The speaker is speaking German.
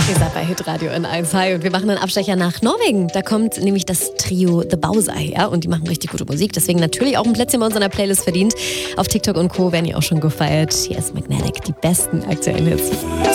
Ihr seid bei Hitradio in 1. Hi, und wir machen einen Abstecher nach Norwegen. Da kommt nämlich das Trio The Bowser her und die machen richtig gute Musik. Deswegen natürlich auch ein Plätzchen bei uns in der Playlist verdient. Auf TikTok und Co. werden die auch schon gefeiert. Hier ist Magnetic, die besten aktuellen Hits.